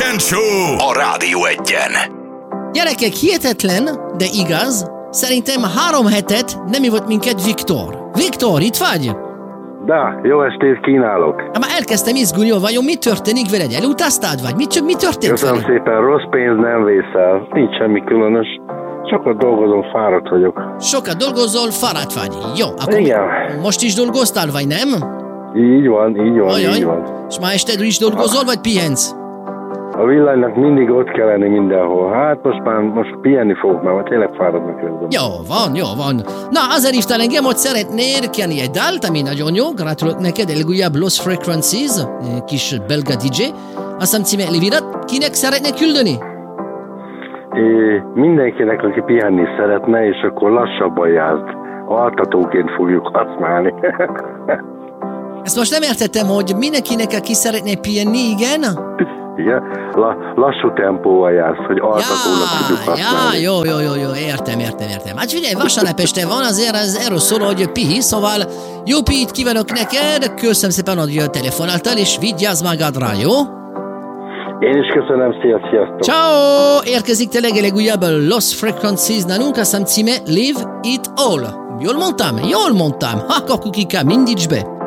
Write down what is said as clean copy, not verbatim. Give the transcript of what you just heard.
Kejfel Show a Rádió Egyen. Gyerekek, hihetetlen, de igaz, szerintem 3 hetet nem ivott minket Viktor. Viktor, itt vagy? De, jó estét kínálok. Már elkezdtem izgulni, vajon mi történik veled? Elutaztad vagy? Mi történt Köszönöm veled? szépen, rossz pénz nem vészel. Nincs semmi különös. Sokat dolgozom, fáradt vagyok. Sokat dolgozol, fáradt vagy. Jó, akkor Igen. most is dolgoztál, vagy nem? Így van, Ajaj. így van. És ma este is dolgozol, vagy pihensz? A villanynak mindig ott kell lenni mindenhol. Hát most pihenni fogok, mert tényleg fáradnak közben. Jó van. Na, azért hívtál engem, hogy szeretnél kérni egy dalt, ami nagyon jó. Gratulok neked, legújabb Lost Frequencies, kis belga DJ. Azt hiszem címe Livirat. Kinek szeretnél küldeni? Mindenkinek, aki pihenni szeretne, és akkor lassabban jázd. Altatóként fogjuk használni. Ezt most nem értettem, hogy mindenkinek, aki szeretné pihenni, igen? Igen, lassú tempóval jársz, hogy altatónak tudjuk használni. Jó, értem. Hát figyelj, vasárnap este van, azért ez erről szól, hogy pihi, szóval jó pihit kívánok neked, köszönöm szépen, hogy telefonáltál, és vigyázz magadra, jó? Én is köszönöm, sziasztok! Ciao! Érkezik te legújabb Lost Frequencies nálunk, azt hiszem címe Live It All. Jól mondtam? Ha, kakukika, mindíts be!